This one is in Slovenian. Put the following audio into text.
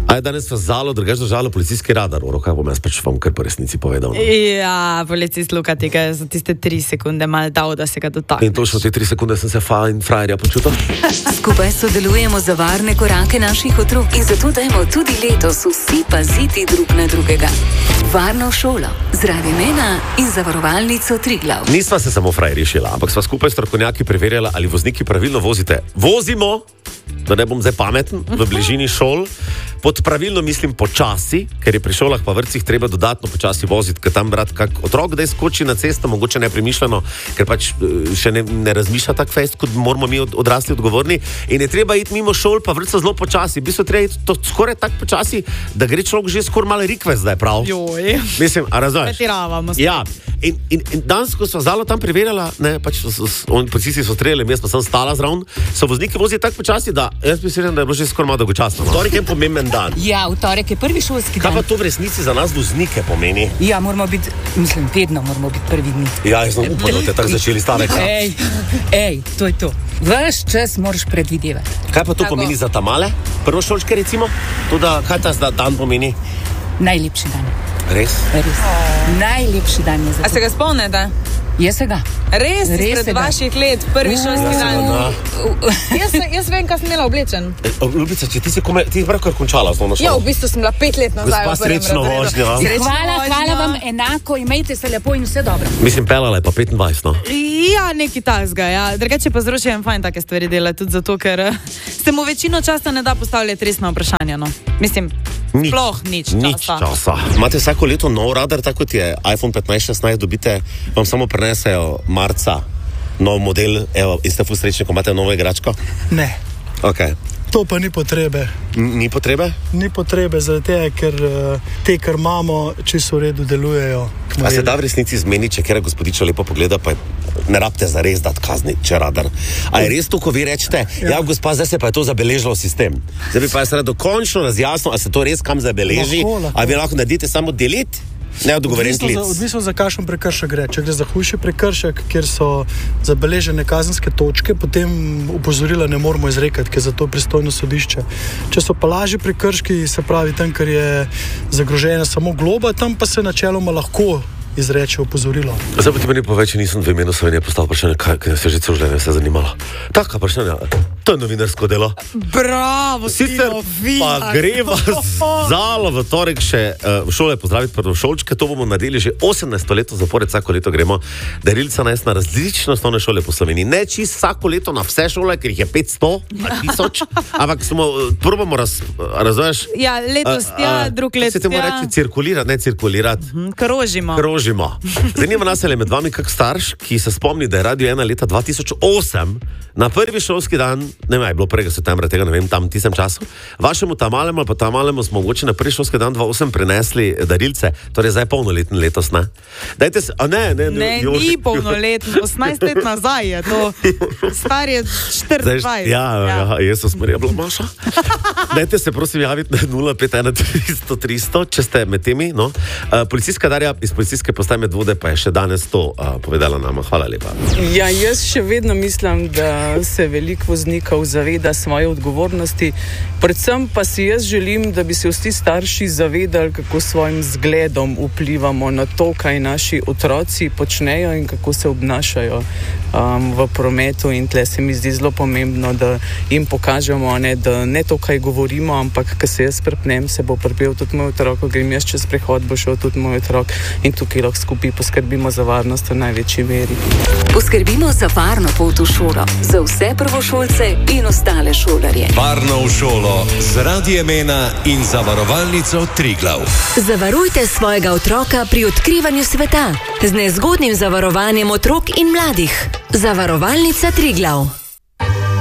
A je danes vas zalo, drugače držalo policijski radar, v rokah bom jaz pač vam kar po resnici povedal. No? Ja, policist Luka tega je za tiste 3 sekunde mal dal, da se ga dotakneš. In točno te 3 sekunde sem se fajn frajerja počutil. Skupaj sodelujemo za varne korake naših otrok in zato dajmo tudi letos vsi paziti drug na drugega. Varno šolo z Radiem 1 in Zavarovalnico Triglav. Nisva se samo frajerji šila, ampak sva skupaj s strokovnjaki preverjala, ali vozniki pravilno vozite. Vozimo, da ne bom zdaj pameten, v bližini šol. Pod pravilno mislim počasi, ker je pri šolah pa vrtcih treba dodatno počasi voziti, ker tam brat kak otrok, da skoči na cesto, mogoče nepremišljeno, ker pač še ne razmišlja tak fest, kot moramo mi odrasli odgovorni. In je treba iti mimo šol, pa vrtca zelo počasi. V bistvu treba iti to skoraj tako počasi, da gre človek že skoraj malo rikvest, da je prav. Joj. Mislim, a razumeš? Pretiravamo. Ja. In danes, ko so zalo tam preverjala, ne, pač policisti so streljali, jaz pa sem stala zraven, so vozniki vozili tako počasi, da jaz mislim, da je bilo že skoraj malo dolgočasno. Torek je pomemben dan. Ja, v torek je prvi šolski dan. Kaj pa to v resnici za nas voznike pomeni? Ja, moramo biti, mislim, vedno moramo biti prvi dni. Ja, jaz sem upal, da te tako začeli stavek. Ej, to je to. Ves čas moraš predvidevati. Kaj pa to pomeni za ta male prvošolčke, recimo? To, da, kaj ta dan pomeni? Najlepši dan. Res? Res. Najlepši dan je za to. A se ga spomnite? Jaz se ga. Res izpred vaših let, prvi šolski dan. Jaz vem, kaj sem imela oblečen. Ljubica, če ti si pravkar končala osnovno šolo. Ja, v bistvu sem bila 5 let nazaj. Gospa, srečno vožnjo. Hvala vam enako, imejte se lepo in vse dobro. Mislim, pelala je pa 25, no. Ja, nekaj takega, ja. Drugače pa zelo še en fajn take stvari dela, tudi zato, ker se mu večino časa ne da postavljati resna vprašanja, no. Mislim, sploh nič časa. Imate vsako leto nov radar, tako kot je iPhone 15-16, dobite, vam samo prenesejo marca nov model, evo, in ste ful srečni, ko imate novo igračko? Ne. Okay. To pa ni potrebe. Ni potrebe? Ni potrebe, zaradi tega, ker te, kar imamo, čisto v redu delujejo. A se da v resnici zmeni, če kera gospodiča lepo pogleda, pa ne rabite za res dati kazni, če radar. A je res to, ko vi rečete, ja gospa, zdaj se pa je to zabeležilo v sistem. Zdaj bi pa jaz rad dokončno razjasnil, a se to res kam zabeleži, a vi lahko naredite samo delete? Odvisno za kakšen prekršek gre. Če gre za hujši prekršek, kjer so zabeležene kazenske točke, potem opozorila ne moramo izrekati, ker je za to pristojno sodišče. Če so pa lažji prekrški, se pravi tam, ker je zagrožena samo globa, tam pa se načeloma lahko izreče opozorilo. Zdaj pa ti meni povej, če nisem v imenu Slovenije postavil vprašanje, kaj se že celo življenje vse zanimalo. Taka vprašanja, to je novinarsko delo. Bravo, sicer pa greva zalo v torek še v šole pozdraviti prvošolčke, to bomo naredili že 18. leto zapored, vsako leto gremo darilca na različne osnovne šole po Sloveniji. Ne čisto vsako leto na vse šole, ker jih je 500, 1000, ampak smo probamo razumeš? Ja, letos drug let se temu reči cirkulirati, ne cirkulirati. Krožimo. Zanima nas, ali je med vami kak starš, ki se spomni, da je Radio 1 leta 2008 na prvi šolski dan, ne vem, je bilo 1. septembra, tega ne vem, tam tistem času, vašemu tamalemu ali pa tamalemu smo mogoče na prvi šolski dan 2008 prenesli darilce, torej zdaj polnoletni letos, ne? Dajte se, ni polnoletni, 18 let nazaj je to, star je 24. Ja, Jezus Marija, bila Maša. Dajte se prosim javiti na 051 300 300, če ste med temi, no. Policijska Darja iz policijske postaje Medvode pa je še danes to povedala nama. Hvala lepa. Ja, jaz še vedno mislim, da se veliko voznikov zaveda svoje odgovornosti. Predvsem pa si jaz želim, da bi se vsi starši zavedali, kako svojim zgledom vplivamo na to, kaj naši otroci počnejo in kako se obnašajo v prometu. In tle se mi zdi zelo pomembno, da jim pokažemo, da ne to, kaj govorimo, ampak ko se jaz prepnem, se bo prepel tudi moj otrok, ko grem jaz čez prehod, bo šel tudi moj otrok. In tukaj lahko skupaj poskrbimo za varnost v največji meri. Poskrbimo za varno pot v šolo, za vse prvošolce in ostale šolarje. Varno v šolo z Radiem 1 in Zavarovalnico Triglav. Zavarujte svojega otroka pri odkrivanju sveta z nezgodnim zavarovanjem otrok in mladih. Zavarovalnica Triglav.